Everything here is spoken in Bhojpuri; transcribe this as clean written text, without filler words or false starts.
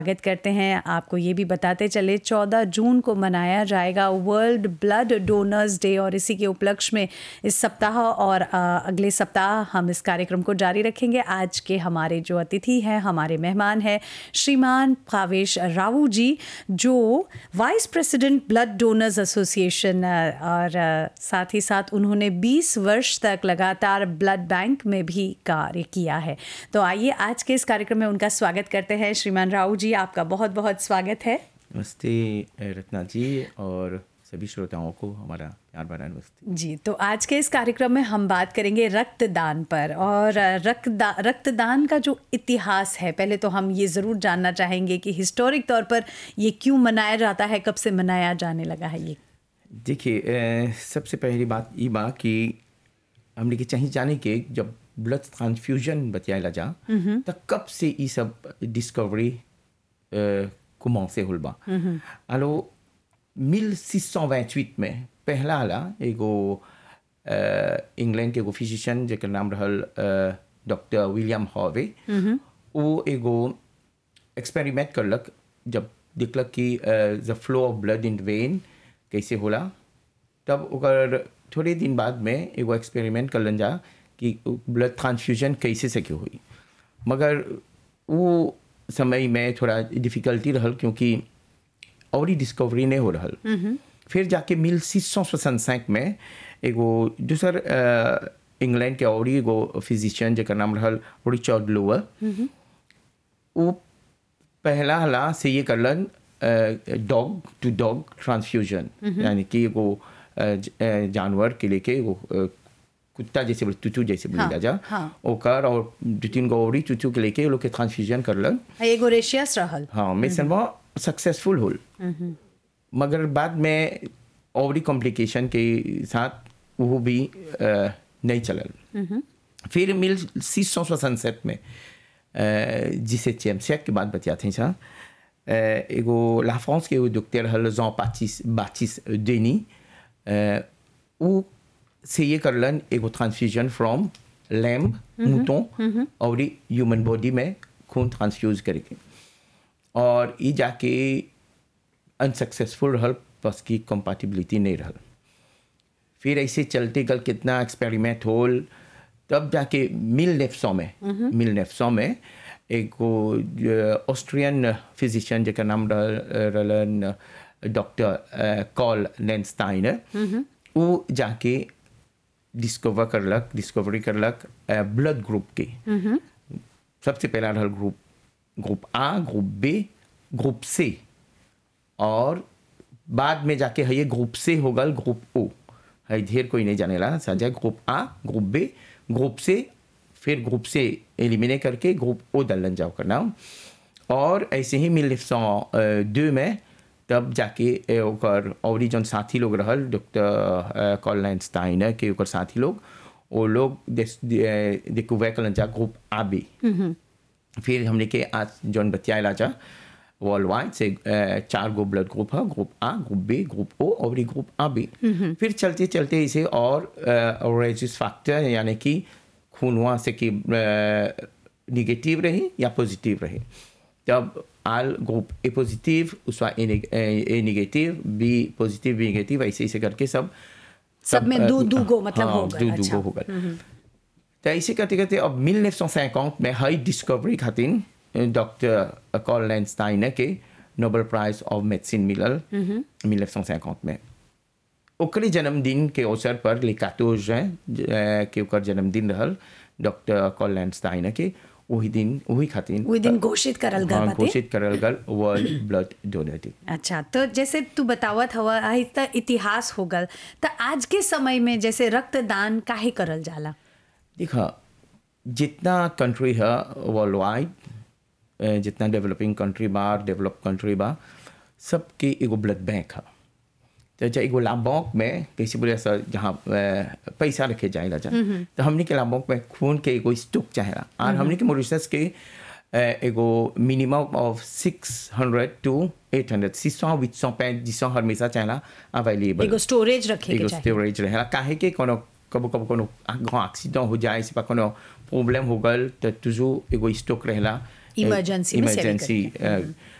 स्वागत करते हैं। आपको ये भी बताते चले 14 जून को मनाया जाएगा वर्ल्ड ब्लड डोनर्स डे और इसी के उपलक्ष्य में इस सप्ताह और अगले सप्ताह हम इस कार्यक्रम को जारी रखेंगे। आज के हमारे जो अतिथि हैं, हमारे मेहमान हैं श्रीमान भावेश रावू जी, जो vice president blood donors association और साथ ही साथ उन्होंने 20 वर्ष तक लगातार ब्लड बैंक में भी कार्य किया है। तो आइए आज के इस कार्यक्रम में उनका स्वागत करते हैं। श्रीमान रावू जी, आपका बहुत बहुत स्वागत है। नमस्ते रत्ना जी और सभी श्रोताओं को हमारा प्यार भरा नमस्ते जी। तो आज के इस कार्यक्रम में हम बात करेंगे रक्तदान पर और रक्तदान का जो इतिहास है, पहले तो हम ये ज़रूर जानना चाहेंगे कि हिस्टोरिक तौर पर ये क्यों मनाया जाता है, कब से मनाया जाने लगा है ये। देखिए, सबसे पहली बात ये बात कि हमने के चाहिए जाने के जब ब्लड ट्रांसफ्यूजन बताया जा तो कब से ये सब डिस्कवरी कुमां से हुल बा। अलो 1628 में पहला आला एगो इंग्लैंड के एगो फिजिशियन जेकर नाम रहल डॉक्टर विलियम हॉवे, वो एगो एक्सपेरिमेंट करलक जब देखलक कि द फ्लो ऑफ ब्लड इन वेन कैसे होला। तब ओकर थोड़े दिन बाद में एगो एक्सपेरिमेंट करलन जा कि ब्लड ट्रांसफ्यूजन कैसे सके हुई, मगर वो समय में थोड़ा डिफ़िकल्टी रहल क्योंकि और ही डिस्कवरी नहीं हो रहल। फिर जाके 1665 में एगो दूसर इंग्लैंड के और ही एगो फिजिशियन जेकर नाम रहल रिचर्ड लोअर, वो पहला हला से ये करलन डॉग टू डॉग ट्रांसफ्यूजन, यानी कि एगो जानवर के लेके एगो कुत्ता जैसे टूटू जैसे बोला जा ओकर और 2-3 गो और टूटू के लेके लोग के ट्रांसफ्यूजन करलन। एगो रेशियस रहल, हाँ मिशन वो सक्सेसफुल होल, मगर बाद में और कॉम्प्लिकेशन के साथ वो भी नहीं चलल। फिर 1667 में जिसे चैम्सियक के बाद बतियाते हैं सा एगो ला फ्रांस के डॉक्टर हल जॉन बाटिस्ट डेनी, वो से ये करलन एगो ट्रांसफ्यूजन फ्रॉम लैम्ब मूटों और ह्यूमन बॉडी में खून ट्रांसफ्यूज करके, और ये जाके अनसक्सेसफुल रहल, बस की कंपैटिबिलिटी नहीं रहल। फिर ऐसे चलते गल कितना एक्सपेरिमेंट होल, तब जाके 1900 में एगो ऑस्ट्रियन फिजिशियन जेकर नाम रहलन डॉक्टर कॉल लैंडस्टाइनर, वो जाके डिस्कवरी करलक ब्लड ग्रुप के। सबसे पहला रहल ग्रुप आ, ग्रुप बी, ग्रुप सी, और बाद में जाके है ये ग्रुप सी हो गल ग्रुप ओ, है ढेर कोई नहीं जानेला साझा ग्रुप आ, ग्रुप बी, ग्रुप सी, फिर ग्रुप से एलिमिनेट करके ग्रुप ओ डालन जाओ का नाम। और ऐसे ही 1902 में तब जाके ओकर और जौन साथी लोग रहल डॉक्टर कॉल लैंडस्टाइनर के ओकर साथी लोग, वो लोग डिस्कवर करलन जा ग्रुप आ बी। फिर हमने के आज जौन बतियाला जा वर्ल्ड वाइड से 4 गो ब्लड ग्रुप है, ग्रुप आ, ग्रुप बी, ग्रुप ओ और ग्रुप आ बी। फिर चलते चलते इसे और रेजिस फैक्टर यानी कि खूनवा से कि निगेटिव रहे या पॉजिटिव रहे, तब आल group A positive उसवा A negative, B positive B negative, ऐसे ऐसे करके सब में दो गो मतलब हो गए। दो हो गए। तो ऐसे करते करते अब 1950 में हाई डिस्कवरी खातिर डॉक्टर कॉल लैंडस्टाइनर के नोबेल प्राइज ऑफ मेडिसिन मिलल 1950 में। ओकरे जन्मदिन के अवसर पर ले 14 के ओकर जन्मदिन रहल डॉक्टर कॉल लैंडस्टाइनर के, वही दिन घोषित करल गल वर्ल्ड ब्लड डोनर डे। अच्छा, तो जैसे तू बतावत हवा त इतिहास हो गल, तो आज के समय में जैसे रक्तदान काहे करल जाला? देखा, जितना कंट्री है वर्ल्ड वाइड, जितना डेवलपिंग कंट्री बा, डेवलप कंट्री बा, सबके एगो ब्लड बैंक है। तो जब एगो लाबोंक में कैसे बोले सर जहाँ पैसा रखे जाएगा जा, तो हमने के लाबोंक में खून के एगो स्टॉक चाहेला, और हमने के मॉरिशस के एगो मिनिमम ऑफ 600 to 800 600 हमेशा चाहेला अवेलेबल, एगो स्टोरेज रखे एगो स्टोरेज रहेला। काहे के कोनो एक्सीडेंट हो जाए, से कोनो प्रॉब्लम हो गल तो तुझो एगो स्टॉक रहेला इमरजेंसी में सेवी इमरजेंसी